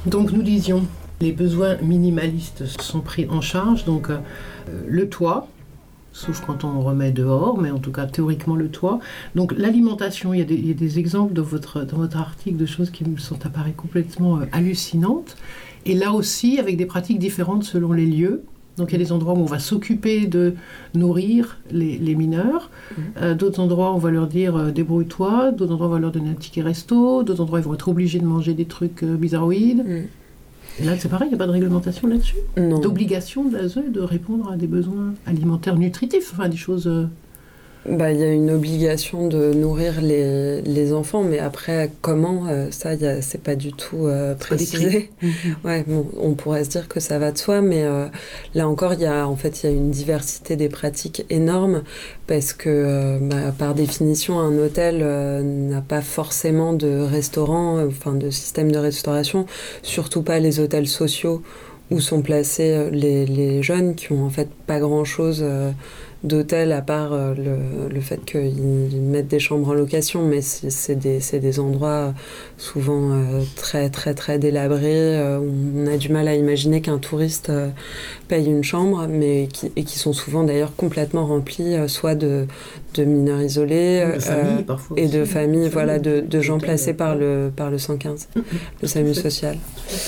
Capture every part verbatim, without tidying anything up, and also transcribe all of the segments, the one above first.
Donc nous disions, les besoins minimalistes sont pris en charge, donc euh, le toit, sauf quand on remet dehors, mais en tout cas théoriquement le toit. Donc l'alimentation, il y a des, il y a des exemples dans votre, dans votre article de choses qui me sont apparues complètement euh, hallucinantes. Et là aussi, avec des pratiques différentes selon les lieux. Donc il y a des endroits où on va s'occuper de nourrir les, les mineurs. Mmh. Euh, d'autres endroits, on va leur dire euh, débrouille-toi. D'autres endroits, on va leur donner un ticket resto. D'autres endroits, ils vont être obligés de manger des trucs euh, bizarroïdes. Mmh. Et là, c'est pareil, il n'y a pas de réglementation là-dessus. Non. D'obligation de l'A S E de répondre à des besoins alimentaires nutritifs, enfin des choses... Euh... Bah, y a une obligation de nourrir les, les enfants, mais après, comment, euh, ça, y a, c'est pas du tout euh, précisé. Mm-hmm. Ouais, bon, on pourrait se dire que ça va de soi, mais euh, là encore, il y a, en fait, y a une diversité des pratiques énorme, parce que, euh, bah, par définition, un hôtel euh, n'a pas forcément de restaurant, enfin, de système de restauration, surtout pas les hôtels sociaux où sont placés les, les jeunes qui ont en fait pas grand-chose euh, d'hôtel à part euh, le, le fait qu'ils mettent des chambres en location, mais c'est, c'est, des, c'est des endroits souvent euh, très très très délabrés euh, où on a du mal à imaginer qu'un touriste euh, paye une chambre, mais qui, et qui sont souvent d'ailleurs complètement remplis euh, soit de, de mineurs isolés de familles, euh, parfois et aussi, de familles, voilà, de, de gens hôtel, placés par le, par le cent quinze, le SAMU social.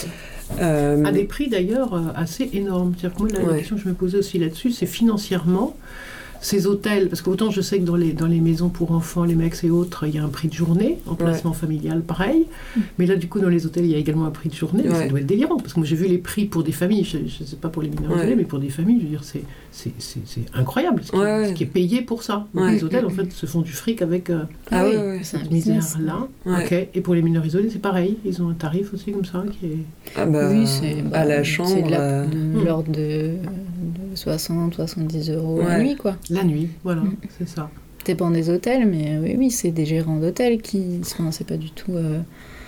Euh, à des prix d'ailleurs euh, assez énormes. C'est-à-dire que moi, la, ouais. la question que je me posais aussi là-dessus, c'est financièrement, ces hôtels, parce qu'autant je sais que dans les, dans les maisons pour enfants, les mecs et autres, il y a un prix de journée, emplacement ouais. familial, pareil. Mmh. Mais là, du coup, dans les hôtels, il y a également un prix de journée. Ouais. Ça doit être délirant, parce que moi, j'ai vu les prix pour des familles, je ne sais pas pour les mineurs isolés, ouais. mais pour des familles, je veux dire, c'est, c'est, c'est, c'est incroyable ce qui, ouais. ce qui est payé pour ça. Donc, ouais. les hôtels, en fait, se font du fric avec euh, ah oui, ouais. cette misère-là. Ouais. Okay. Et pour les mineurs isolés, c'est pareil. Ils ont un tarif aussi comme ça qui est... Ah bah, oui, c'est bah, à la chambre. C'est de la, euh... de, l'ordre de, de soixante à soixante-dix euros ouais. la nuit, quoi. La nuit, voilà, mmh. c'est ça. Ça dépend des hôtels, mais oui, oui, c'est des gérants d'hôtels qui... Enfin, c'est pas du tout... Euh...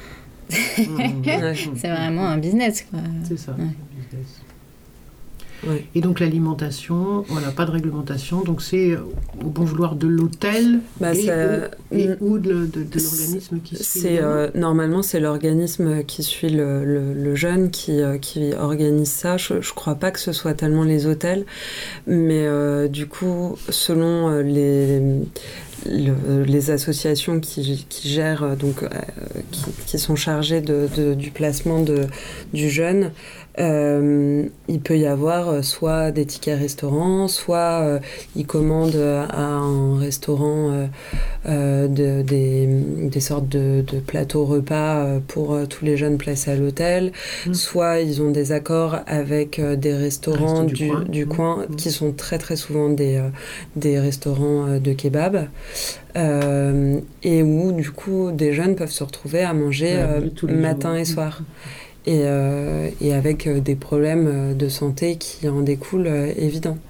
mmh. C'est vraiment un business, quoi. C'est ça, ouais. un business. Ouais. Et donc l'alimentation, voilà, pas de réglementation, donc c'est au bon vouloir de l'hôtel bah, et, ça, ou, et ou de, de, de l'organisme qui suit. C'est, euh, normalement, c'est l'organisme qui suit le, le, le jeune qui, euh, qui organise ça. Je ne crois pas que ce soit tellement les hôtels, mais euh, du coup, selon euh, les... Le, les associations qui, qui gèrent, donc, euh, qui, qui sont chargées de, de, du placement de, du jeune, euh, il peut y avoir soit des tickets restaurants, soit euh, ils commandent à un restaurant euh, euh, de, des, des sortes de, de plateaux repas pour euh, tous les jeunes placés à l'hôtel, mmh. soit ils ont des accords avec euh, des restaurants du, du coin, du coin mmh. qui sont très très souvent des, euh, des restaurants de kebab. Euh, et où du coup des jeunes peuvent se retrouver à manger ouais, euh, matin jours. et soir et, euh, et avec euh, des problèmes de santé qui en découlent euh, évidents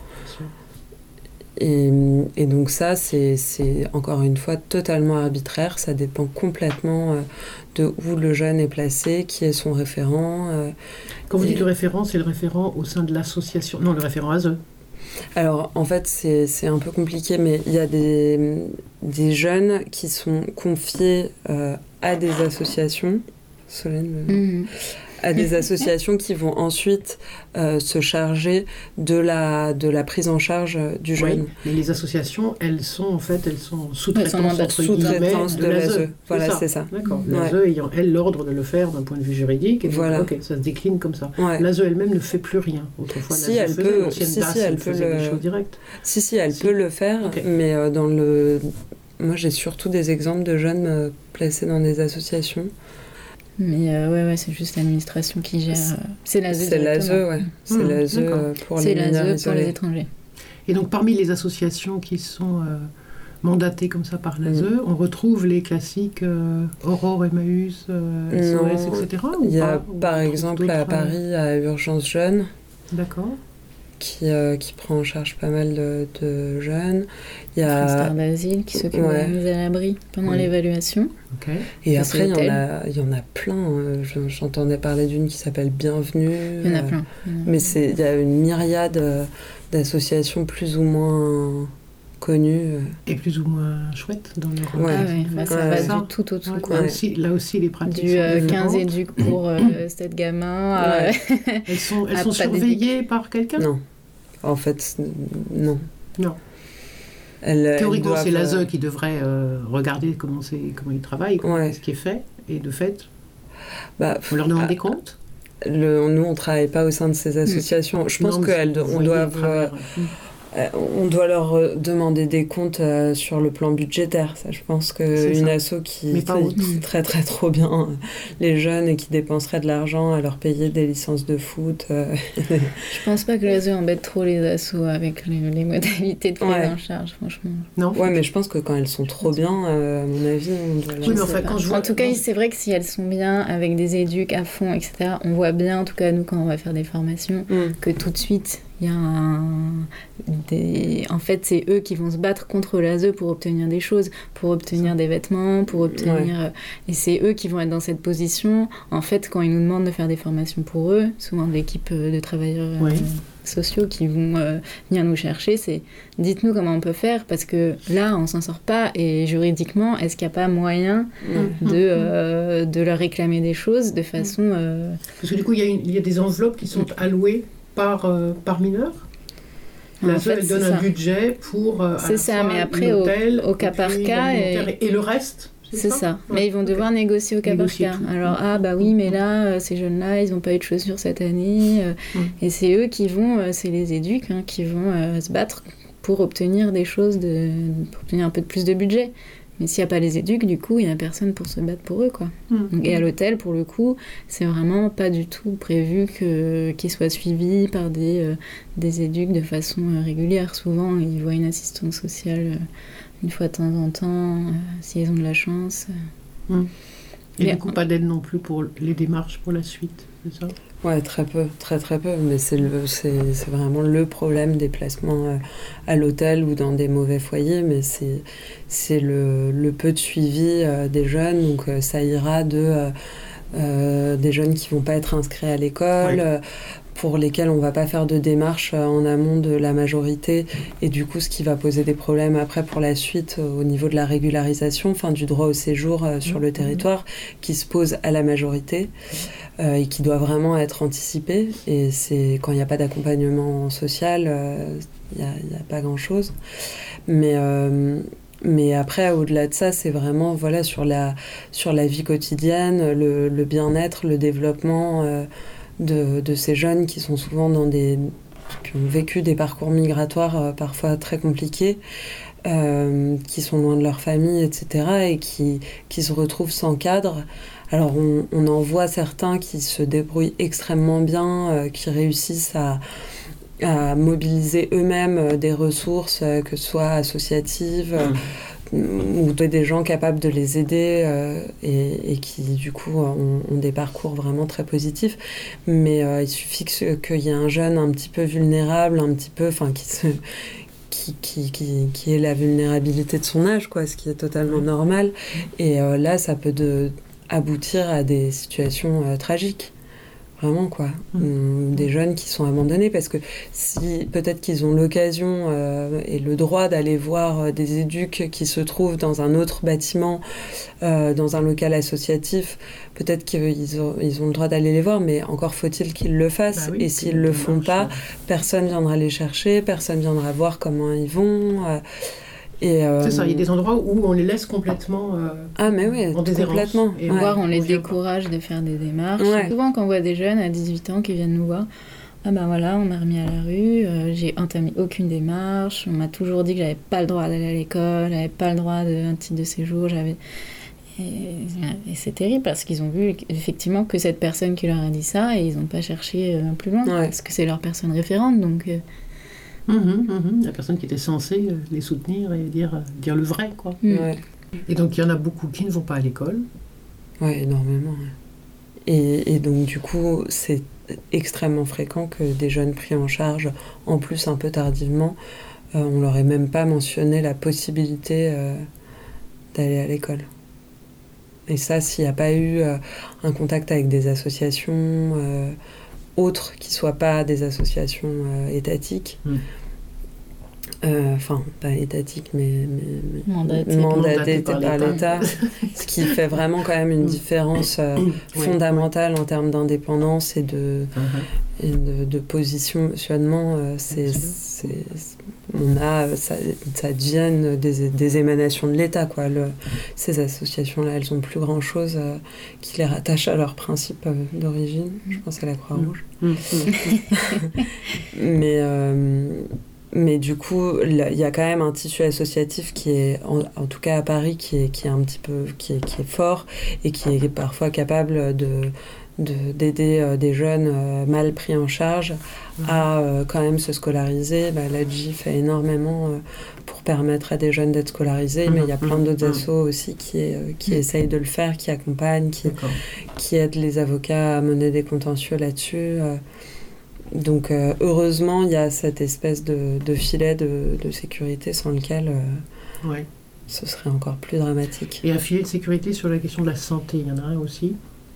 et, et donc ça c'est, c'est encore une fois totalement arbitraire, ça dépend complètement euh, de où le jeune est placé, qui est son référent euh, quand vous et... dites le référent, c'est le référent au sein de l'association, non le référent A S E. Alors, en fait, c'est, c'est un peu compliqué, mais il y a des, des jeunes qui sont confiés euh, à des associations, Solène, mmh. à des associations qui vont ensuite euh, se charger de la, de la prise en charge du jeune. Oui, mais les associations, elles sont en fait, elles sont sous-traitances, elles sont sous-traitance de, de l'A S E. Voilà, c'est ça. c'est ça. D'accord. Ouais. L'A S E ayant, elle, l'ordre de le faire d'un point de vue juridique, et donc, voilà. ok, ça se décline comme ça. Ouais. L'A S E elle-même ne fait plus rien. Autrefois, si, l'A S E elle faisait, peut, l'ancienne si, D A S, si, elle, elle peut faisait le... des choses directes. Si, si, elle si. peut le faire, okay. mais euh, dans le... Moi, j'ai surtout des exemples de jeunes euh, placés dans des associations. Mais euh, ouais, ouais, c'est juste l'administration qui gère. Euh, c'est l'A S E. C'est l'A S E, ouais. C'est mmh, l'A S E euh, pour les mineurs isolés. C'est l'A S E pour les étrangers. Et donc, parmi les associations qui sont euh, mandatées comme ça par l'A S E, mmh. on retrouve les classiques euh, Aurore, Emmaüs, euh, S O S, et cetera. Il y a, par exemple, à Paris, à Urgence Jeune. D'accord. Qui, euh, qui prend en charge pas mal de, de jeunes. Il y a Frestar d'asile qui s'occupe ouais. de la mise à l'abri pendant oui. l'évaluation. Okay. Et ça, après, il y, en a, il y en a plein. Euh, j'entendais parler d'une qui s'appelle Bienvenue. Il y en a plein. Euh, mais c'est, il y a une myriade euh, d'associations plus ou moins connus. Euh... Et plus ou moins chouettes dans leur... Ouais. Ah ouais, bah, ça ouais, va ça. du tout au tout. Ouais, Quoi. là, aussi, là aussi, les pratiques Du euh, sont quinze différentes. éduques pour euh, sept gamins. Ouais. Euh... Elles sont, elles Ah, sont pas surveillées par quelqu'un ? Non. En fait, non. Non. Elles, Théoriquement, elles c'est doivent, l'A S E qui devrait euh, regarder comment, c'est, comment ils travaillent, comment, Ouais. ce qui est fait. Et de fait, bah, on leur demande ah, des comptes ? le, Nous, on ne travaille pas au sein de ces associations. Je pense Non, mais qu'on vous doit... voyez à travers, Euh, on doit leur demander des comptes euh, sur le plan budgétaire. Ça, je pense qu'une asso qui, Mais pas qui, qui traiterait trop bien les jeunes et qui dépenserait de l'argent à leur payer des licences de foot. Euh... Je pense pas que l'A S E embête trop les assos avec les, les modalités de prise Ouais. en charge, franchement. Non. Ouais, mais je pense que quand elles sont trop bien, euh, à mon avis, on doit... Oui, mais enfin, quand je vois... En tout cas, dans... c'est vrai que si elles sont bien, avec des éduques à fond, et cetera, on voit bien, en tout cas nous, quand on va faire des formations, mm. que tout de suite, il y a un... Des... En fait, c'est eux qui vont se battre contre l'A S E pour obtenir des choses, pour obtenir des vêtements, pour obtenir... Ouais. Et c'est eux qui vont être dans cette position. En fait, quand ils nous demandent de faire des formations pour eux, souvent de l'équipe de travailleurs ouais. euh, sociaux qui vont euh, venir nous chercher, c'est dites-nous comment on peut faire, parce que là, on s'en sort pas. Et juridiquement, est-ce qu'il n'y a pas moyen mmh. de, euh, de leur réclamer des choses de façon... Euh... Parce que du coup, il y a une, il y a des enveloppes qui sont allouées par, euh, par mineur. La en fait, elle donne un ça. budget pour euh, c'est ça, mais après hôtel, au, au cas par cas et... et le reste. C'est, c'est ça, ça. Ouais. Mais ils vont devoir okay. négocier au cas négocier par cas. Tout. Alors ah bah oui, mais là euh, ces jeunes-là, ils n'ont pas eu de chaussures cette année, euh, mm. et c'est eux qui vont, euh, c'est les éduques hein, qui vont euh, se battre pour obtenir des choses, de, pour obtenir un peu de plus de budget. Mais s'il n'y a pas les éduques, du coup, il n'y a personne pour se battre pour eux, quoi. Mmh. Et à l'hôtel, pour le coup, c'est vraiment pas du tout prévu que, qu'ils soient suivis par des, euh, des éduques de façon euh, régulière. Souvent, ils voient une assistante sociale euh, une fois de temps en temps, euh, s'ils ont de la chance. Euh. Mmh. Et Mais, du coup, pas d'aide non plus pour les démarches pour la suite, c'est ça ? Ouais, très peu, très très peu, mais c'est, le, c'est, c'est vraiment le problème des placements euh, à l'hôtel ou dans des mauvais foyers, mais c'est, c'est le, le peu de suivi euh, des jeunes, donc euh, ça ira de euh, euh, des jeunes qui vont pas être inscrits à l'école, oui. euh, pour lesquels on va pas faire de démarche euh, en amont de la majorité, et du coup ce qui va poser des problèmes après pour la suite euh, au niveau de la régularisation, enfin du droit au séjour euh, sur mmh. le territoire, qui se pose à la majorité. Euh, et qui doit vraiment être anticipé. Et c'est quand il n'y a pas d'accompagnement social, il euh, n'y a, a pas grand-chose. Mais, euh, mais après, au-delà de ça, c'est vraiment voilà, sur, la, sur la vie quotidienne, le, le bien-être, le développement euh, de, de ces jeunes qui sont souvent dans des... qui ont vécu des parcours migratoires euh, parfois très compliqués, euh, qui sont loin de leur famille, et cetera, et qui, qui se retrouvent sans cadre. Alors, on, on en voit certains qui se débrouillent extrêmement bien, euh, qui réussissent à, à mobiliser eux-mêmes des ressources, euh, que ce soit associatives, euh, ou des gens capables de les aider, euh, et, et qui, du coup, ont, ont des parcours vraiment très positifs. Mais euh, il suffit que, qu'il y ait un jeune un petit peu vulnérable, un petit peu... Enfin, qui se... Qui, qui, qui, qui est la vulnérabilité de son âge, quoi, ce qui est totalement normal. Et euh, là, ça peut de... aboutir à des situations euh, tragiques, vraiment quoi. Mmh. Des jeunes qui sont abandonnés parce que si peut-être qu'ils ont l'occasion euh, et le droit d'aller voir euh, des éduques qui se trouvent dans un autre bâtiment, euh, dans un local associatif, peut-être qu'ils ont, ils ont le droit d'aller les voir, mais encore faut-il qu'ils le fassent. Bah oui, et s'ils le font pas, personne viendra les chercher, personne viendra voir comment ils vont. Euh, Et euh... C'est ça, il y a des endroits où on les laisse complètement euh, ah, mais oui, en complètement. Et ouais. Voire on les décourage pas. de faire des démarches. Ouais. Souvent quand on voit des jeunes à dix-huit ans qui viennent nous voir, ah ben voilà, on m'a remis à la rue, euh, j'ai entamé aucune démarche, on m'a toujours dit que j'avais pas le droit d'aller à l'école, j'avais pas le droit d'un titre de séjour, j'avais... Et, et c'est terrible parce qu'ils ont vu effectivement que cette personne qui leur a dit ça et ils n'ont pas cherché euh, plus loin, ouais. parce que c'est leur personne référente, donc... Euh, Mmh, mmh, la personne qui était censée les soutenir et dire, dire le vrai, quoi. Mmh. Ouais. Et donc, il y en a beaucoup qui ne vont pas à l'école. Oui, énormément. Ouais. Et, et donc, du coup, c'est extrêmement fréquent que des jeunes pris en charge, en plus un peu tardivement, euh, on leur ait même pas mentionné la possibilité euh, d'aller à l'école. Et ça, s'il n'y a pas eu euh, un contact avec des associations... Euh, autres qui ne soient pas des associations euh, étatiques, mmh. enfin euh, pas étatique mais, mais, mais mandaté, mandaté par, par l'État, ce qui fait vraiment quand même une différence euh, oui, fondamentale oui. en termes d'indépendance et de, uh-huh. et de, de positionnement. Euh, c'est, c'est, on a, ça, ça devient des, des émanations de l'État, quoi. Le, ces associations-là, elles n'ont plus grand-chose euh, qui les rattache à leurs principes euh, d'origine. Je pense à la Croix-Rouge. Mmh. mais, euh, mais du coup, il y a quand même un tissu associatif qui est, en, en tout cas à Paris, qui est, qui est un petit peu, qui est, qui est fort et qui est parfois capable de... De, d'aider euh, des jeunes euh, mal pris en charge à euh, quand même se scolariser. Bah, l'A D J fait énormément euh, pour permettre à des jeunes d'être scolarisés, mmh, mais il y a plein mmh, d'autres mmh. assos aussi qui, euh, qui mmh. essayent de le faire, qui accompagnent, qui, qui aident les avocats à mener des contentieux là-dessus. Euh, donc euh, heureusement, il y a cette espèce de, de filet de, de sécurité sans lequel euh, ouais. ce serait encore plus dramatique. Et un filet de sécurité sur la question de la santé, il y en a un aussi ?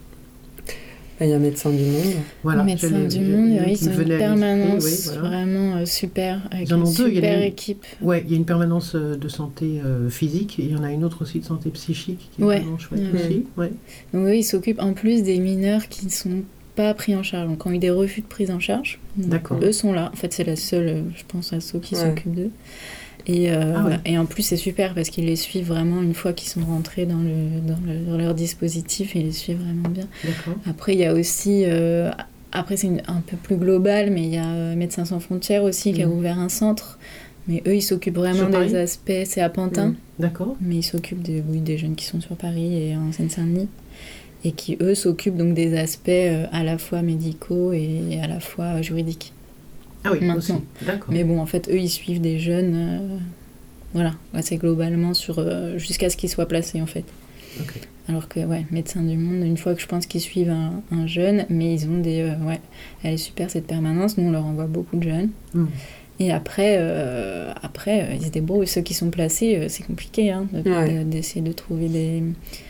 Il y a Médecins du Monde. Voilà, Médecins du Monde, oui, ils ont une permanence oui, voilà. vraiment euh, super, avec une super deux. Il y a une, équipe. Oui, il y a une permanence euh, de santé euh, physique, et il y en a une autre aussi de santé psychique, qui est ouais. vraiment chouette ouais. aussi. Ouais. Donc oui, ils s'occupent en plus des mineurs qui ne sont pas pris en charge, donc quand il y a des refus de prise en charge, D'accord. eux sont là. En fait, c'est la seule, je pense, asso qui ouais. s'occupe d'eux. Et, euh, ah ouais. et en plus, c'est super parce qu'ils les suivent vraiment une fois qu'ils sont rentrés dans, le, dans, le, dans leur dispositif, ils les suivent vraiment bien. D'accord. Après, il y a aussi, euh, après c'est une, un peu plus global, mais il y a euh, Médecins sans frontières aussi mmh. qui a ouvert un centre. Mais eux, ils s'occupent vraiment des aspects, c'est à Pantin. Mmh. D'accord. Mais ils s'occupent de, oui, des jeunes qui sont sur Paris et en Seine-Saint-Denis. Et qui, eux, s'occupent donc des aspects euh, à la fois médicaux et, et à la fois juridiques. Ah oui, maintenant. Aussi. D'accord. Mais bon, en fait, eux, ils suivent des jeunes, euh, voilà, ouais, c'est globalement sur, euh, jusqu'à ce qu'ils soient placés, en fait. Okay. Alors que, ouais, Médecins du Monde, une fois que je pense qu'ils suivent un, un jeune, mais ils ont des... Euh, ouais, elle est super, cette permanence. Nous, on leur envoie beaucoup de jeunes. Mmh. Et après, euh, après euh, ils se débrouillent. Ceux qui sont placés, euh, c'est compliqué, hein, de, ouais. de, d'essayer de trouver des...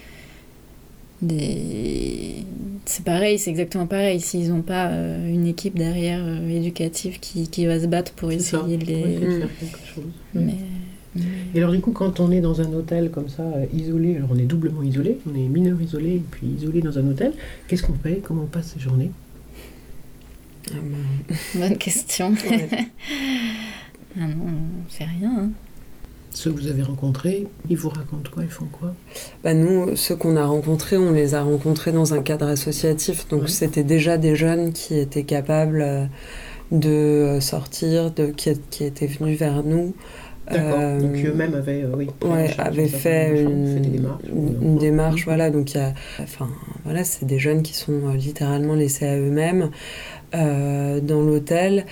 Des... C'est pareil, c'est exactement pareil. S'ils n'ont pas euh, une équipe derrière euh, éducative qui, qui va se battre pour c'est essayer ça. de les... Oui, mmh. faire quelque chose. Mais, mais... Et alors du coup, quand on est dans un hôtel comme ça, euh, isolé, alors on est doublement isolé, on est mineur isolé et puis isolé dans un hôtel, qu'est-ce qu'on fait ? Comment on passe ces journées ? ah ben... Bonne question. Ouais. ah non, on fait rien, hein. Ceux que vous avez rencontrés, ils vous racontent quoi ? Ils font quoi ? Bah nous, ceux qu'on a rencontrés, on les a rencontrés dans un cadre associatif. Donc ouais. c'était déjà des jeunes qui étaient capables de sortir, de, qui, qui étaient venus vers nous. D'accord. Euh, donc eux-mêmes avaient, euh, oui, ouais, avaient fait une, une démarche. Une, une démarche, mmh. voilà. Donc il y a, enfin, voilà, c'est des jeunes qui sont littéralement laissés à eux-mêmes euh, dans l'hôtel.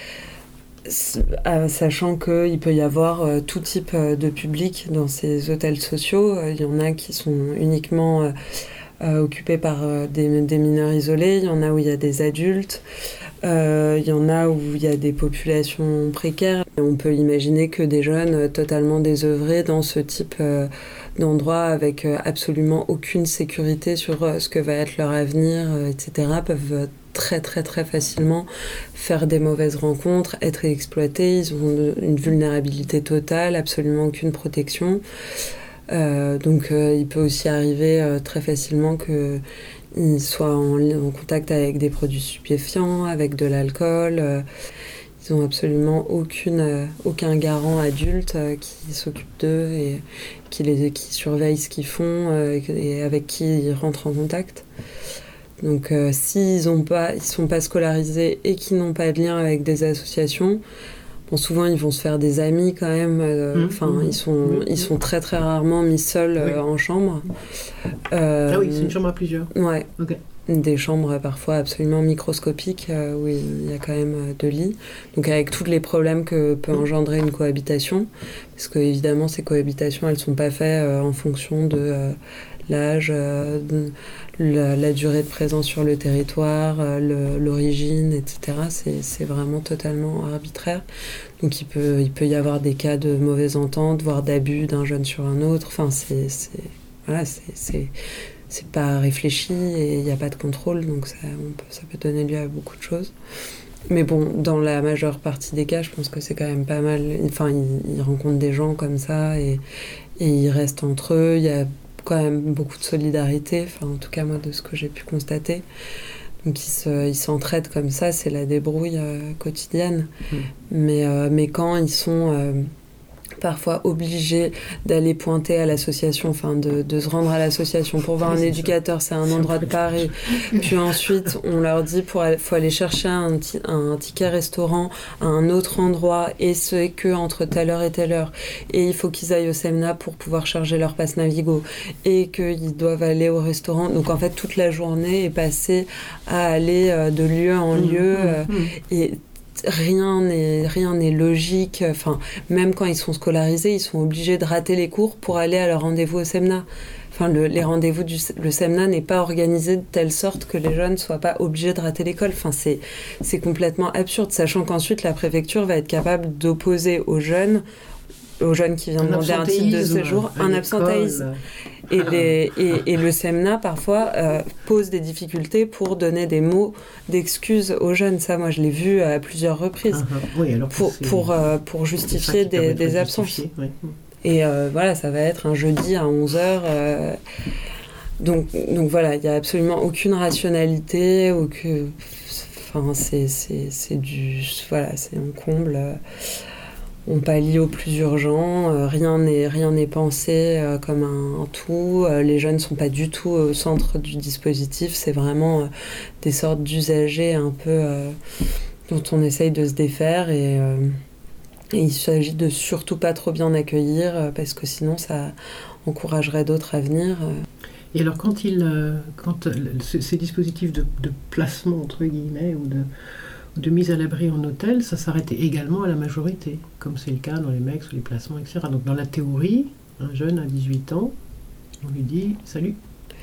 Euh, sachant qu'il peut y avoir euh, tout type euh, de public dans ces hôtels sociaux. Il euh, y en a qui sont uniquement euh, euh, occupés par euh, des, des mineurs isolés, il y en a où il y a des adultes, il euh, y en a où il y a des populations précaires. Et on peut imaginer que des jeunes euh, totalement désœuvrés dans ce type euh, d'endroit avec euh, absolument aucune sécurité sur euh, ce que va être leur avenir, euh, et cetera, peuvent euh, très très très facilement faire des mauvaises rencontres, être exploités. Ils ont une vulnérabilité totale, absolument aucune protection. Euh, donc euh, il peut aussi arriver euh, très facilement qu'ils soient en, en contact avec des produits stupéfiants, avec de l'alcool. Euh, ils n'ont absolument aucune, euh, aucun garant adulte euh, qui s'occupe d'eux et qui, les, qui surveille ce qu'ils font euh, et, et avec qui ils rentrent en contact. Donc euh, s'ils ne sont pas scolarisés et qu'ils n'ont pas de lien avec des associations, bon, souvent ils vont se faire des amis quand même. Euh, mmh, mmh, ils, sont, mmh. ils sont très très rarement mis seuls euh, oui. en chambre. Euh, ah oui, c'est une chambre à plusieurs. Ouais. Okay. Des chambres parfois absolument microscopiques euh, où il y a quand même euh, de lits. Donc avec tous les problèmes que peut engendrer une cohabitation. Parce que évidemment ces cohabitations elles ne sont pas faites euh, en fonction de... Euh, l'âge, euh, la, la durée de présence sur le territoire, euh, le, l'origine, et cetera. C'est, c'est vraiment totalement arbitraire. Donc il peut, il peut y avoir des cas de mauvaise entente, voire d'abus d'un jeune sur un autre. Enfin, c'est, c'est, voilà, c'est, c'est, c'est pas réfléchi et il n'y a pas de contrôle, donc ça, on peut, ça peut donner lieu à beaucoup de choses. Mais bon, dans la majeure partie des cas, je pense que c'est quand même pas mal. Enfin, ils, ils rencontrent des gens comme ça et, et ils restent entre eux. Il y a quand même beaucoup de solidarité, enfin, en tout cas, moi, de ce que j'ai pu constater. Donc, ils, se, ils s'entraident comme ça, c'est la débrouille euh, quotidienne. Mmh. Mais, euh, mais quand ils sont... Euh, parfois obligés d'aller pointer à l'association, enfin de, de se rendre à l'association pour voir oui, un éducateur, c'est un c'est endroit de Paris. Puis ensuite, on leur dit pour aller, faut aller chercher un, t- un ticket restaurant à un autre endroit et c'est que entre telle heure et telle heure. Et il faut qu'ils aillent au Semna pour pouvoir charger leur passe Navigo et qu'ils doivent aller au restaurant. Donc en fait, toute la journée est passée à aller de lieu en lieu mmh, mmh, mmh. et Rien n'est, rien n'est logique. Enfin, même quand ils sont scolarisés, ils sont obligés de rater les cours pour aller à leur rendez-vous au Semna. Enfin, le, les rendez-vous du le Semna n'est pas organisé de telle sorte que les jeunes ne soient pas obligés de rater l'école. Enfin, c'est, c'est complètement absurde, sachant qu'ensuite, la préfecture va être capable d'opposer aux jeunes, aux jeunes qui viennent demander un titre de séjour, un absentéisme. Et, les, et, et le Semna, parfois, euh, pose des difficultés pour donner des mots d'excuses aux jeunes. Ça, moi, je l'ai vu à plusieurs reprises. Uh-huh. Oui, alors pour, pour, euh, pour justifier des, des absences. Oui. Et euh, voilà, ça va être un jeudi à onze heures. Euh, donc, donc voilà, il n'y a absolument aucune rationalité. Aucune, enfin, c'est, c'est, c'est du... Voilà, c'est un comble... Euh, on pallie au plus urgent, euh, rien n'est rien n'est pensé euh, comme un, un tout. Euh, les jeunes ne sont pas du tout au centre du dispositif. C'est vraiment euh, des sortes d'usagers un peu euh, dont on essaye de se défaire. Et, euh, et il s'agit de surtout pas trop bien accueillir euh, parce que sinon ça encouragerait d'autres à venir. Euh. Et alors quand, il, euh, quand euh, ces dispositifs de, de placement, entre guillemets, ou de... de mise à l'abri en hôtel, ça s'arrêtait également à la majorité, comme c'est le cas dans les mecs ou les placements, et cetera. Donc dans la théorie, un jeune à dix-huit ans, on lui dit « salut ».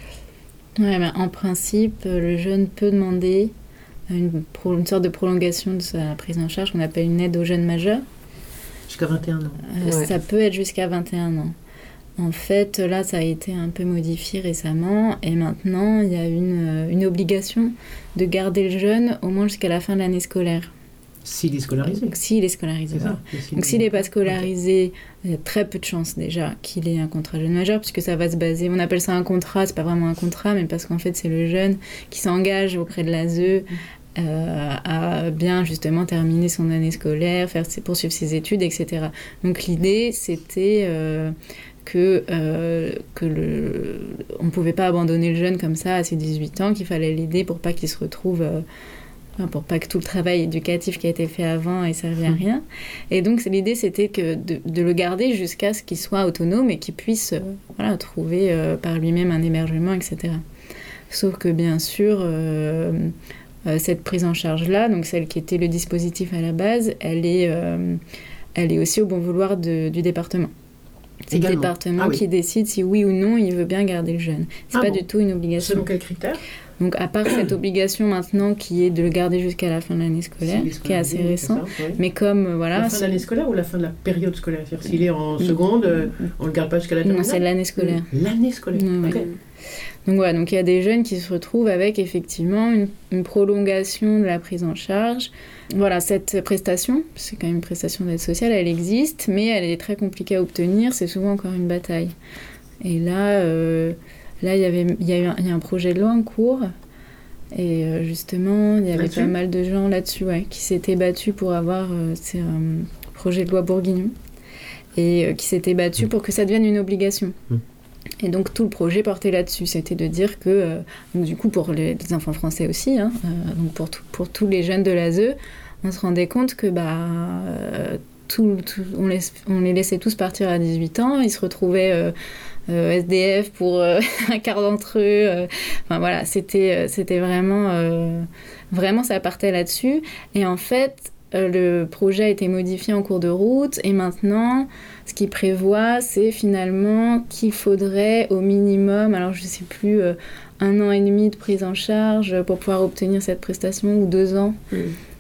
Ouais, ben, en principe, le jeune peut demander une, pro- une sorte de prolongation de sa prise en charge qu'on appelle une aide aux jeunes majeurs. Jusqu'à vingt et un ans. Euh, ouais. Ça peut être jusqu'à vingt et un ans. En fait, là, ça a été un peu modifié récemment et maintenant, il y a une, une obligation de garder le jeune au moins jusqu'à la fin de l'année scolaire. S'il est scolarisé. Donc, s'il est scolarisé, c'est voilà. ça. Donc, s'il n'est pas scolarisé, il y a très peu de chances déjà qu'il ait un contrat jeune majeur, puisque ça va se baser, on appelle ça un contrat, c'est pas vraiment un contrat, mais parce qu'en fait, c'est le jeune qui s'engage auprès de l'A S E euh, à bien justement terminer son année scolaire, faire ses, poursuivre ses études, et cetera. Donc, l'idée, c'était... Euh, que, euh, que le, on ne pouvait pas abandonner le jeune comme ça à ses dix-huit ans, qu'il fallait l'aider pour pas qu'il se retrouve, euh, enfin, pour pas que tout le travail éducatif qui a été fait avant ait servi à rien. Et donc l'idée c'était que de, de le garder jusqu'à ce qu'il soit autonome et qu'il puisse euh, voilà, trouver euh, par lui-même un hébergement, et cetera. Sauf que bien sûr, euh, euh, cette prise en charge-là, donc celle qui était le dispositif à la base, elle est, euh, elle est aussi au bon vouloir de, du département. C'est Également. le département ah, oui. qui décide si oui ou non il veut bien garder le jeune. C'est ah pas bon. du tout une obligation. Selon quels critères ? Donc à part cette obligation maintenant qui est de le garder jusqu'à la fin de l'année scolaire, si qui est assez récent, ça, oui. mais comme euh, voilà. La fin de l'année scolaire ou la fin de la période scolaire ? C'est-à-dire s'il est en seconde, euh, on le garde pas jusqu'à la terminale ? Non, c'est l'année scolaire. L'année scolaire. Oui, okay. oui. Donc voilà, donc il y a des jeunes qui se retrouvent avec effectivement une, une prolongation de la prise en charge. Voilà, cette prestation, c'est quand même une prestation d'aide sociale, elle existe, mais elle est très compliquée à obtenir, c'est souvent encore une bataille. Et là, euh, là il y avait, il y a eu un, il y a un projet de loi en cours, et euh, justement, il y avait là-dessus. pas mal de gens là-dessus, ouais, qui s'étaient battus pour avoir euh, c'est un projet de loi Bourguignon, et euh, qui s'étaient battus mmh. pour que ça devienne une obligation. Mmh. Et donc tout le projet portait là-dessus, c'était de dire que, euh, donc, du coup pour les, les enfants français aussi, hein, euh, donc pour, tout, pour tous les jeunes de l'A S E, on se rendait compte que bah, euh, tout, tout, on, laisse, on les laissait tous partir à dix-huit ans, ils se retrouvaient euh, euh, S D F pour euh, un quart d'entre eux, euh, enfin voilà, c'était, c'était vraiment, euh, vraiment ça partait là-dessus, et en fait euh, le projet a été modifié en cours de route, et maintenant ce qu'il prévoit c'est finalement qu'il faudrait au minimum, alors je sais plus, euh, un an et demi de prise en charge pour pouvoir obtenir cette prestation, ou deux ans. Mmh.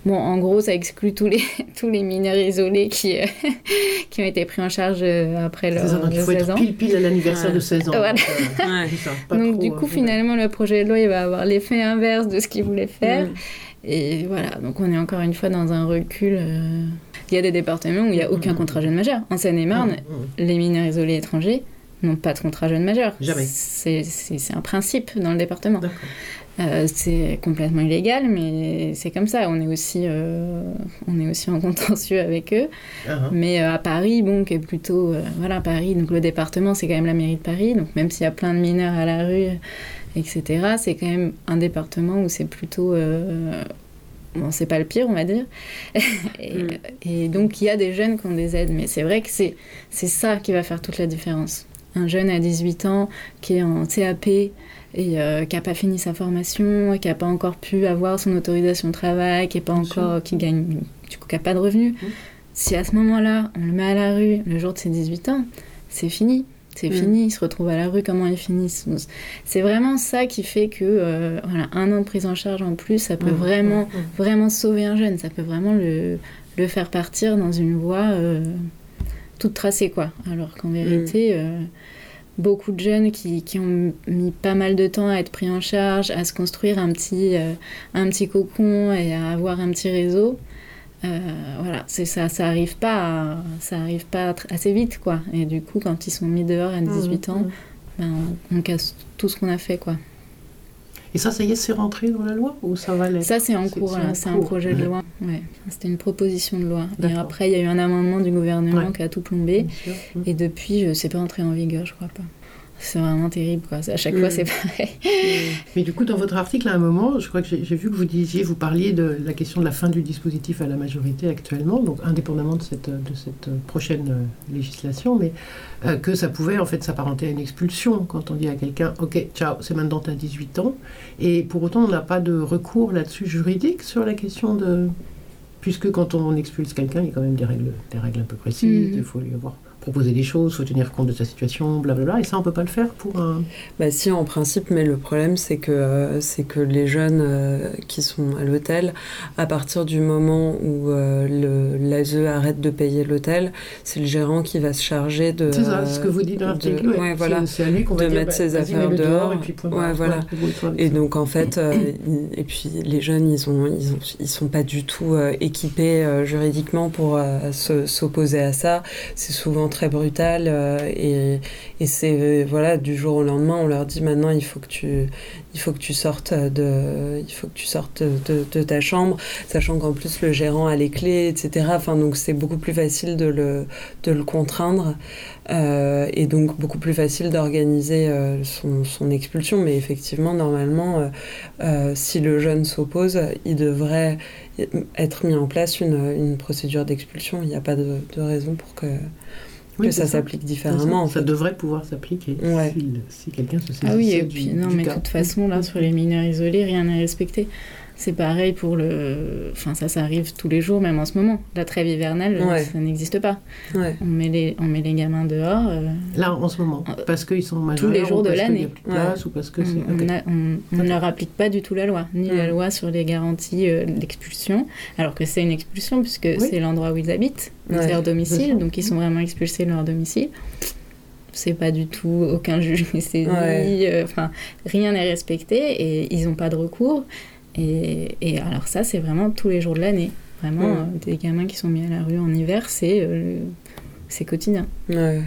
Bon, en gros, ça exclut tous les, tous les mineurs isolés qui, euh, qui ont été pris en charge après leur seize ans. Donc il faut être pile pile à l'anniversaire ouais. de seize ans. Voilà. Donc, euh, ouais. ça, pas donc trop, du coup, euh, finalement, ouais. le projet de loi, il va avoir l'effet inverse de ce qu'il voulait faire. Mmh. Et voilà, donc on est encore une fois dans un recul. Euh... Il y a des départements où il n'y a aucun mmh. contrat jeune majeur. En Seine-et-Marne, mmh. les mineurs isolés étrangers n'ont pas de contrat jeune majeur. Jamais. C'est, c'est, c'est un principe dans le département. D'accord. Euh, c'est complètement illégal, mais c'est comme ça. On est aussi, euh, on est aussi en contentieux avec eux. Uh-huh. Mais euh, à Paris, bon, qui est plutôt... Euh, voilà, Paris, donc le département, c'est quand même la mairie de Paris. Donc même s'il y a plein de mineurs à la rue, et cetera, c'est quand même un département où c'est plutôt... Euh, bon, c'est pas le pire, on va dire. et, mm. et donc, il y a des jeunes qui ont des aides. Mais c'est vrai que c'est, c'est ça qui va faire toute la différence. Un jeune à dix-huit ans qui est en C A P... et euh, qui n'a pas fini sa formation, qui n'a pas encore pu avoir son autorisation de travail, qui est pas Bien encore, sûr. qui gagne, du coup, qui n'a pas de revenus. Mmh. Si à ce moment-là, on le met à la rue le jour de ses dix-huit ans, c'est fini. C'est mmh. fini, il se retrouve à la rue, comment il finit. C'est vraiment ça qui fait que euh, voilà, un an de prise en charge en plus, ça peut mmh. vraiment, mmh. vraiment sauver un jeune. Ça peut vraiment le, le faire partir dans une voie euh, toute tracée, quoi. Alors qu'en vérité... Mmh. Euh, beaucoup de jeunes qui, qui ont mis pas mal de temps à être pris en charge, à se construire un petit, euh, un petit cocon et à avoir un petit réseau. Euh, voilà, c'est ça, ça arrive pas, à, ça arrive pas assez vite, quoi. Et du coup, quand ils sont mis dehors à dix-huit mmh, ans, mmh. Ben, on, on casse tout ce qu'on a fait, quoi. Et ça, ça y est, c'est rentré dans la loi ou ça va l'être ? Ça, c'est en c'est, cours, c'est, là, en c'est cours. un projet de loi. Ouais. C'était une proposition de loi. D'accord. Et après, il y a eu un amendement du gouvernement ouais. qui a tout plombé. Mmh. Et depuis, je sais pas entré en vigueur, je crois pas. C'est vraiment terrible, quoi. À chaque mmh. fois, c'est pareil. Mmh. Mais du coup, dans votre article, à un moment, je crois que j'ai, j'ai vu que vous disiez, vous parliez de la question de la fin du dispositif à la majorité actuellement, donc indépendamment de cette, de cette prochaine législation, mais euh, que ça pouvait en fait s'apparenter à une expulsion quand on dit à quelqu'un « Ok, ciao, c'est maintenant tu as dix-huit ans ». Et pour autant, on n'a pas de recours là-dessus juridique sur la question de... Puisque quand on expulse quelqu'un, il y a quand même des règles, des règles un peu précises, il mmh. faut lui avoir... proposer des choses, il faut tenir compte de sa situation, blablabla, et ça on peut pas le faire pour un... Bah si, en principe, mais le problème c'est que, euh, c'est que les jeunes euh, qui sont à l'hôtel, à partir du moment où euh, le, l'A S E arrête de payer l'hôtel, c'est le gérant qui va se charger de... C'est ça, c'est ce que vous dites dans l'article, de, ouais, ouais, voilà, c'est, c'est à lui qu'on va de dire, mettre bah, ses affaires dehors, dehors, et puis point ouais, voilà. Ouais, et donc en fait, euh, et puis les jeunes, ils ont, ils ont, ils sont pas du tout euh, équipés euh, juridiquement pour euh, se, s'opposer à ça. C'est souvent très brutal. Euh, et, et c'est euh, voilà, du jour au lendemain on leur dit maintenant il faut que tu il faut que tu sortes de il faut que tu sortes de, de, de ta chambre, sachant qu'en plus le gérant a les clés, etc. Enfin donc c'est beaucoup plus facile de le de le contraindre euh, et donc beaucoup plus facile d'organiser euh, son, son expulsion. Mais effectivement normalement euh, euh, si le jeune s'oppose, il devrait être mis en place une, une procédure d'expulsion. Il n'y a pas de, de raison pour que que oui, ça, ça s'applique différemment. Ça, ça devrait pouvoir s'appliquer ouais. si, si quelqu'un se saisit. Ah oui, et du, puis non, du mais cas. de toute façon, là, sur les mineurs isolés, rien n'est respecté. C'est pareil pour le... Enfin, ça, ça arrive tous les jours, même en ce moment. La trêve hivernale, ouais. ça n'existe pas. Ouais. On, met les... on met les gamins dehors. Euh... Là, en ce moment, parce qu'ils sont majeurs. Tous les jours de l'année. Qu'il y a plus de place, ouais. ou parce que c'est... On, okay. on, a, on, on ne leur applique pas du tout la loi, ni mmh. la loi sur les garanties euh, d'expulsion, alors que c'est une expulsion, puisque oui. c'est l'endroit où ils habitent, ouais. c'est leur domicile, donc ils sont vraiment expulsés de leur domicile. C'est pas du tout, aucun juge n'est saisi, ouais. enfin, euh, rien n'est respecté, et ils n'ont pas de recours. Et, et alors ça, c'est vraiment tous les jours de l'année. Vraiment, mmh. euh, des gamins qui sont mis à la rue en hiver, c'est, euh, c'est quotidien. Ouais.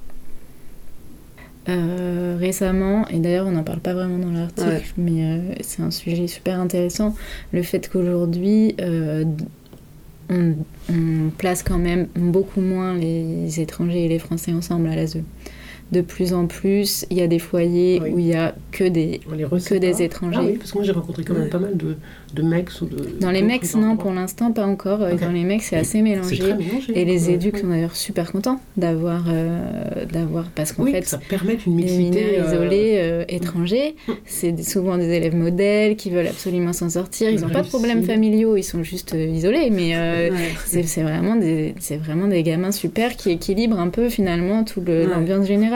Euh, récemment, et d'ailleurs on n'en parle pas vraiment dans l'article, ouais. mais euh, c'est un sujet super intéressant, le fait qu'aujourd'hui, euh, on, on place quand même beaucoup moins les étrangers et les Français ensemble à l'A S E. De plus en plus, il y a des foyers oui. où il n'y a que des, que des étrangers. Ah oui, parce que moi j'ai rencontré quand même ouais. pas mal de, de mecs ou de... Dans les mecs, non, pour l'instant, pas encore. Okay. Dans les mecs, c'est assez mélangé. C'est très mélangé. Et les ouais. éducs sont d'ailleurs super contents d'avoir... Euh, d'avoir parce qu'en oui, fait, ça permet une mixité... Les mineurs euh... isolés euh, étrangers, mmh. c'est des, souvent des élèves modèles qui veulent absolument s'en sortir. Ils n'ont pas de problèmes familiaux, ils sont juste euh, isolés. Mais euh, ouais. c'est, c'est, vraiment des, c'est vraiment des gamins super qui équilibrent un peu, finalement, toute ouais. l'ambiance générale.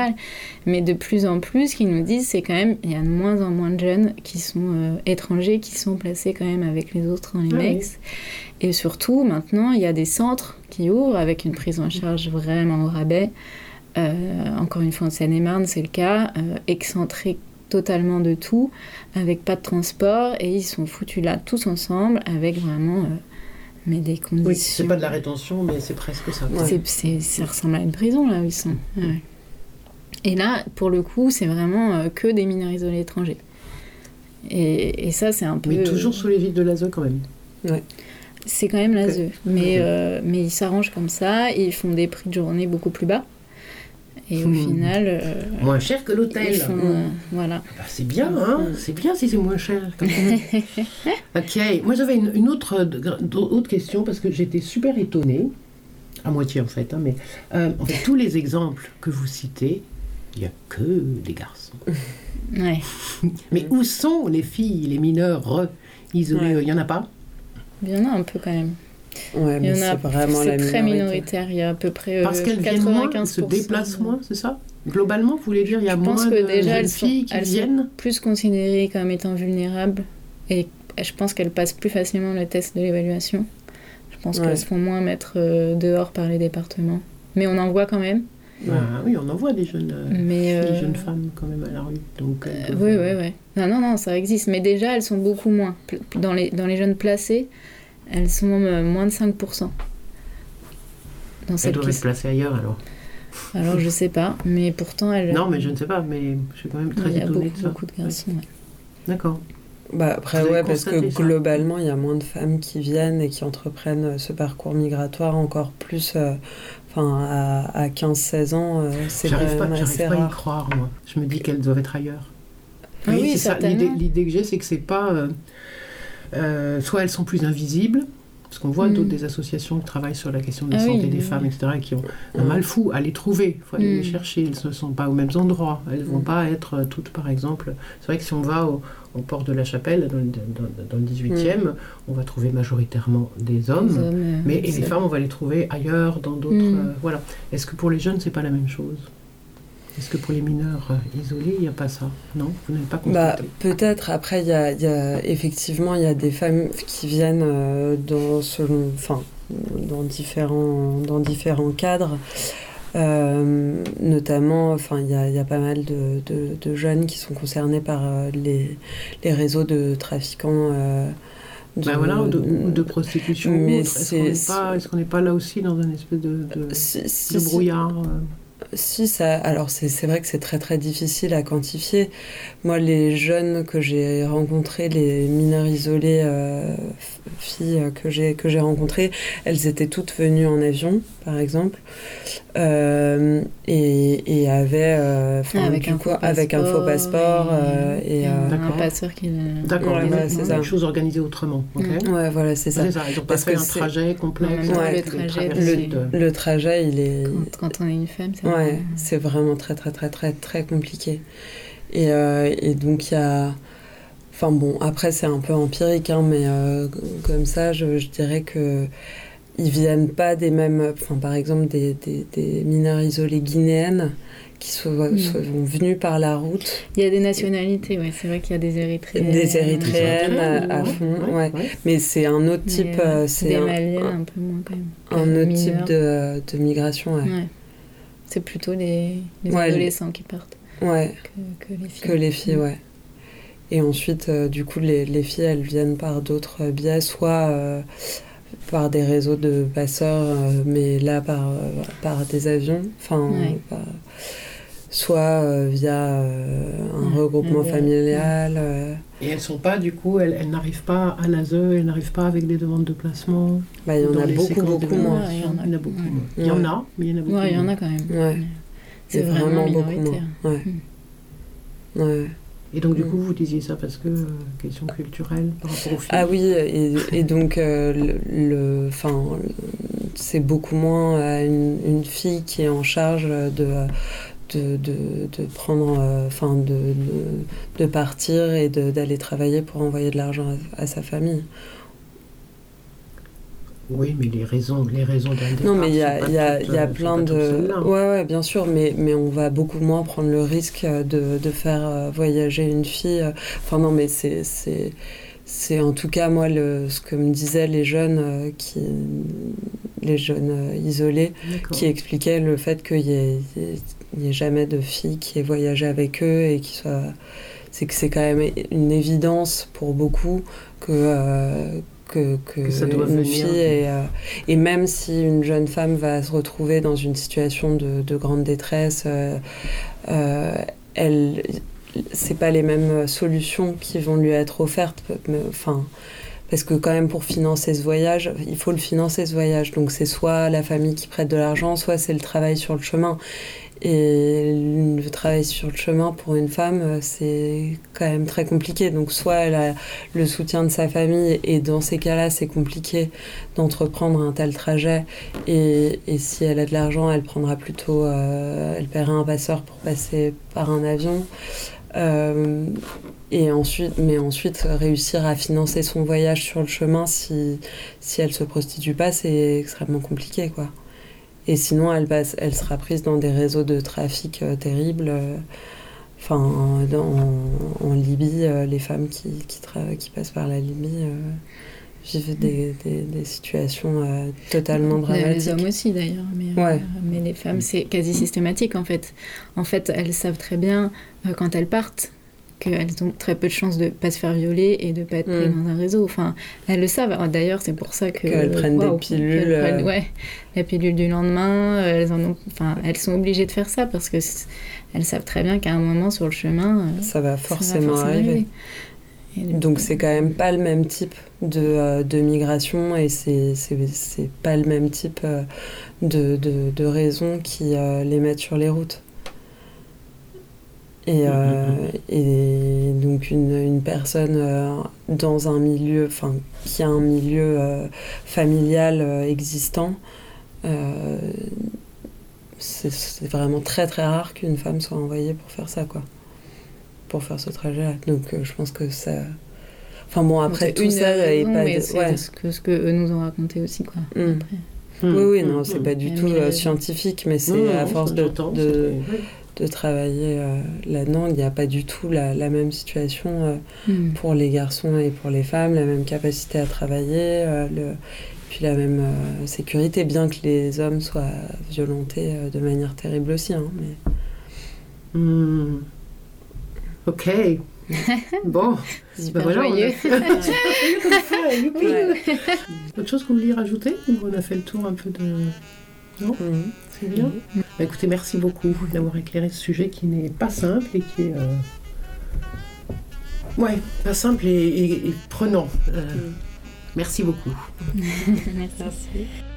général. Mais de plus en plus, ce qu'ils nous disent, c'est quand même, il y a de moins en moins de jeunes qui sont euh, étrangers, qui sont placés quand même avec les autres dans les Ah, mecs. Oui. Et surtout, maintenant, il y a des centres qui ouvrent avec une prise en charge vraiment au rabais. Euh, encore une fois, en Seine-et-Marne, c'est le cas, euh, excentré totalement de tout, avec pas de transport, et ils sont foutus là tous ensemble, avec vraiment euh, mais des conditions... Oui, c'est pas de la rétention, mais c'est presque ça. Ouais. C'est, c'est, ça ressemble à une prison, là où ils sont. Ouais. Et là, pour le coup, c'est vraiment euh, que des mineurs isolés étrangers. Et, et ça, c'est un peu... Mais toujours sous l'égide de l'A S E, quand même. Ouais. C'est quand même l'A S E. Mais, euh, mais ils s'arrangent comme ça, et ils font des prix de journée beaucoup plus bas. Et au mmh. final... Euh, moins cher que l'hôtel. Font, euh, voilà. Bah, c'est bien, hein. C'est bien si c'est moins cher. Comme ok. Moi, j'avais une, une autre, autre question, parce que j'étais super étonnée, à moitié en fait, hein, mais euh, en fait, tous les exemples que vous citez, il n'y a que des garçons. Ouais. Mais où sont les filles, les mineurs isolés? Il ouais. n'y en a pas? Il y en a un peu quand même. Ouais, mais c'est vraiment c'est la très minorité. minoritaire, il y a à peu près parce qu'elles viennent moins, se déplacent moins, c'est ça? Globalement, vous voulez dire il y a je moins pense que de déjà, jeunes elles filles sont, qui elles viennent sont plus considérées comme étant vulnérables, et je pense qu'elles passent plus facilement le test de l'évaluation. Je pense ouais. qu'elles se font moins mettre dehors par les départements. Mais on en voit quand même. Bah, oui, on en voit des jeunes, mais euh, des jeunes femmes quand même à la rue. Donc, euh, oui, oui, oui. Non, non, non, ça existe. Mais déjà, elles sont beaucoup moins. Dans les, dans les jeunes placés, elles sont moins de cinq pour cent. Dans elles doivent être placées ailleurs, alors. Alors, je sais pas, mais pourtant, elles... Non, mais je ne sais pas, mais je suis quand même très étonnée beaucoup, de ça. Il y a beaucoup de garçons, oui. ouais. D'accord. Bah après, ouais, parce que ça. globalement, il y a moins de femmes qui viennent et qui entreprennent ce parcours migratoire encore plus... Euh, Enfin, à, à quinze seize ans, euh, c'est j'arrive quand pas, même j'arrive assez pas rare. à y croire, moi. Je me dis qu'elles doivent être ailleurs. Ah oui, oui, c'est ça. L'idée, l'idée que j'ai, c'est que c'est pas... Euh, euh, soit elles sont plus invisibles, parce qu'on voit mmh. d'autres des associations qui travaillent sur la question de la ah santé oui, des oui. femmes, et cetera, qui ont un mmh. mal fou à les trouver. Il faut aller mmh. les chercher. Elles ne sont pas aux mêmes endroits. Elles ne vont mmh. pas être toutes, par exemple... C'est vrai que si on va au, au port de la Chapelle, dans le, dans, dans le dix-huitième, mmh. on va trouver majoritairement des hommes, des hommes euh, mais et les femmes, on va les trouver ailleurs, dans d'autres... Mmh. Euh, voilà. Est-ce que pour les jeunes, c'est pas la même chose ? Est-ce que pour les mineurs euh, isolés, il n'y a pas ça? Non? Vous n'avez pas constaté? Bah, peut-être. Après, il y a, y a, effectivement, il y a des femmes qui viennent euh, dans, selon, enfin, dans, différents, dans différents cadres. Euh, notamment, enfin, il y a, y a pas mal de, de, de jeunes qui sont concernés par euh, les, les réseaux de trafiquants. Euh, de, ben voilà, ou de, ou de prostitution. Mais est-ce qu'on n'est pas, est-ce qu'on n'est pas là aussi dans une espèce de, de, si, si, de brouillard euh... Si, ça, alors c'est, c'est vrai que c'est très très difficile à quantifier. Moi, les jeunes que j'ai rencontrés, les mineurs isolés, euh, filles que j'ai, que j'ai rencontrées, elles étaient toutes venues en avion, par exemple, euh, et, et avaient, euh, ah, avec, un coup, avec un faux passeport. Euh, et, et euh, un passeur qui... D'accord, ouais, ouais, c'est ça. Quelque chose organisé autrement. Okay. Ouais, voilà, c'est ça. C'est ça. Ils ont pas fait un trajet complexe. Non, ouais, le, trajet, le, de... le trajet, il est... Quand, quand on est une femme, c'est... Ouais, c'est vraiment très, très, très, très, très compliqué. Et, euh, et donc, il y a... Enfin bon, après, c'est un peu empirique, hein, mais euh, comme ça, je, je dirais que ils viennent pas des mêmes... Enfin, par exemple, des, des, des mineurs isolés guinéennes qui sont, mmh. sont venus par la route. Il y a des nationalités, ouais. C'est vrai qu'il y a des Érythréennes. Des Érythréennes à, à fond, ouais, ouais. ouais. Mais c'est un autre type... Euh, c'est des un, Maliennes, un, un peu moins quand même. Un autre mineurs. type de, de migration, ouais. ouais. C'est plutôt les, les ouais, adolescents les... qui partent ouais. que, que les filles. Que les filles, mmh. ouais. Et ensuite, euh, du coup, les, les filles, elles viennent par d'autres biais, soit euh, par des réseaux de passeurs, euh, mais là, par, euh, par des avions, enfin, ouais. par, soit euh, via euh, un ouais, regroupement ouais, familial. Ouais. Euh. Et elles sont pas, du coup, elles, elles n'arrivent pas à l'A S E, elles n'arrivent pas avec des demandes de placement. Bah, il y en a beaucoup, beaucoup moins. Il y en a, il y en a beaucoup ouais. moins. Il y en a, mais il y en a beaucoup ouais, moins. Il y en a quand même. Ouais. C'est, C'est vraiment, vraiment beaucoup moins. Ouais. Mmh. Ouais. Et donc, du coup, vous disiez ça parce que, euh, question culturelle, par rapport aux filles. Ah oui, et, et donc, euh, le, le, c'est beaucoup moins euh, une, une fille qui est en charge de... De, de, de prendre, enfin euh, de, de, de partir et de, d'aller travailler pour envoyer de l'argent à, à sa famille. Oui, mais les raisons, les raisons d'un départ. Non, mais il y a, y a, toutes, y a plein de. Ouais, ouais, bien sûr, mais, mais on va beaucoup moins prendre le risque de, de faire voyager une fille. Enfin, non, mais c'est. c'est... C'est en tout cas, moi, le, ce que me disaient les jeunes, euh, qui, les jeunes euh, isolés, D'accord. qui expliquaient le fait qu'il n'y ait, ait, ait jamais de filles qui aient voyagé avec eux et qui soient... C'est que c'est quand même une évidence pour beaucoup que... Euh, que, que, que ça doit une venir. Fille et, euh, et même si une jeune femme va se retrouver dans une situation de, de grande détresse, euh, euh, elle... c'est pas les mêmes solutions qui vont lui être offertes, mais, enfin, parce que quand même pour financer ce voyage, il faut le financer ce voyage, donc c'est soit la famille qui prête de l'argent, soit c'est le travail sur le chemin, et le travail sur le chemin pour une femme, c'est quand même très compliqué, donc soit elle a le soutien de sa famille, et dans ces cas-là c'est compliqué d'entreprendre un tel trajet, et, et si elle a de l'argent, elle prendra plutôt, euh, elle paiera un passeur pour passer par un avion. Euh, et ensuite, mais ensuite réussir à financer son voyage sur le chemin, si, si elle se prostitue pas, c'est extrêmement compliqué, quoi. Et sinon elle, passe, elle sera prise dans des réseaux de trafic euh, terribles, euh, enfin en, en Libye, euh, les femmes qui, qui, tra- qui passent par la Libye euh, vivent des, des, des situations euh, totalement dramatiques. Les hommes aussi d'ailleurs, mais, ouais. euh, mais les femmes c'est quasi systématique en fait. En fait elles savent très bien euh, quand elles partent qu'elles ont très peu de chances de ne pas se faire violer et de ne pas être prises mmh. dans un réseau. Enfin, elles le savent. Alors, d'ailleurs, c'est pour ça que... Qu'elles prennent wow, des pilules. Qu'elles prennent, ouais, la pilule du lendemain. Elles, en ont, enfin, elles sont obligées de faire ça parce qu'elles savent très bien qu'à un moment, sur le chemin... Ça va forcément, ça va forcément arriver. arriver. Donc, c'est quand même pas le même type de, euh, de migration et c'est, c'est, c'est pas le même type euh, de, de, de raisons qui euh, les mettent sur les routes. Et, euh, et donc une, une personne euh, dans un milieu, enfin qui a un milieu euh, familial euh, existant, euh, c'est, c'est vraiment très très rare qu'une femme soit envoyée pour faire ça, quoi, pour faire ce trajet-là. Donc euh, je pense que ça, enfin bon après donc, tout ça, raison, pas mais de... c'est ouais. ce que ce que eux nous ont raconté aussi, quoi. Mm. Après. Mm. Oui oui non, c'est mm. pas du mais tout mais euh, le... scientifique, mais c'est non, à force de, de, c'est... de travailler euh, là-dedans, il n'y a pas du tout la, la même situation euh, mm. pour les garçons et pour les femmes, la même capacité à travailler, euh, le, puis la même euh, sécurité, bien que les hommes soient violentés euh, de manière terrible aussi. Hein, mais... mm. Ok. Bon, c'est ben voilà, joyeux. On a fait... ouais. Autre chose que vous vouliez rajouter? On a fait le tour un peu de... Non mm. C'est bien. Mm. Bah, écoutez, merci beaucoup d'avoir éclairé ce sujet qui n'est pas simple et qui est... Euh... Ouais, pas simple et, et, et prenant. Euh, mm. Merci beaucoup. Merci.